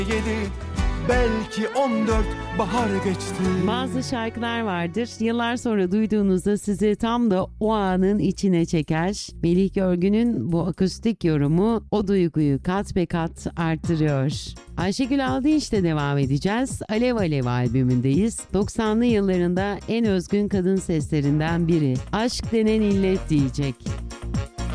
7, belki 14 bahar geçti. Bazı şarkılar vardır, yıllar sonra duyduğunuzda sizi tam da o anın içine çeker. Melih Görgün'ün bu akustik yorumu o duyguyu kat be kat artırıyor. Ayşegül Aldınç'la devam edeceğiz. Alev Alev albümündeyiz. 90'lı yıllarında en özgün kadın seslerinden biri. Aşk denen illet diyecek.